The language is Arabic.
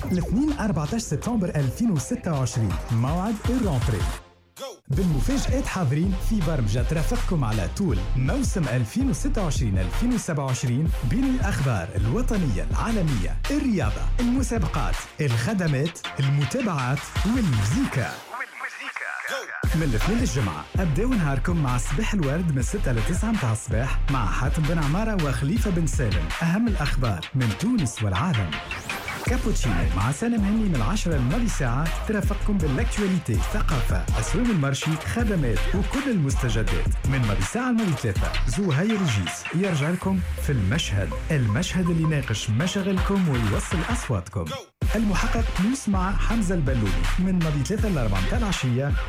الاثنين 14 سبتمبر 2026 موعد الرونتري. بالمفاجآت حاضرين في برمجة ترافقكم على طول موسم 2026-2027 بين الأخبار الوطنية العالمية، الرياضة، المسابقات، الخدمات، المتابعات والمزيكا. من الاثنين للجمعة أبداو نهاركم مع صباح الورد من 6 ل 9 متاع الصباح مع حاتم بن عمارة وخليفة بن سالم. أهم الأخبار من تونس والعالم. كابوتشينو مع سالم هني من 10 لنص ساعة ترافقكم بالاكتواليتي، ثقافة، أسواق المرشي، خدمات وكل المستجدات من ماضي ساعة لماضي 3. زهير رجيس يرجع لكم في المشهد اللي يناقش مشاغلكم ويوصل أصواتكم. المحقق نوس مع حمزة البلولي من ماضي 3 ل 4 متاع العشية.